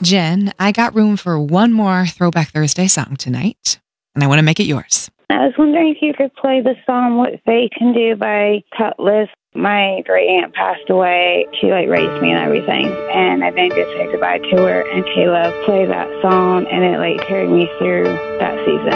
Jen, I got room for one more Throwback Thursday song tonight, and I want to make it yours. I was wondering if you could play the song What Faith Can Do by Cutlass. My great aunt passed away. She raised me and everything, and I didn't get to say goodbye to her. And Caleb played that song, and it carried me through that season.